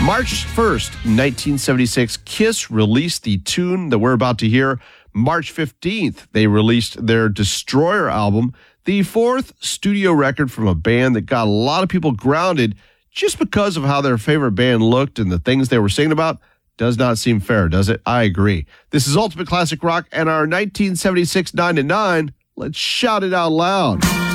March 1st, 1976, Kiss released the tune that we're about to hear. March 15th, they released their Destroyer album, the fourth studio record from a band that got a lot of people grounded just because of how their favorite band looked and the things they were singing about. Does not seem fair, does it? I agree. This is Ultimate Classic Rock and our 1976 9 to 9. Let's shout it out loud.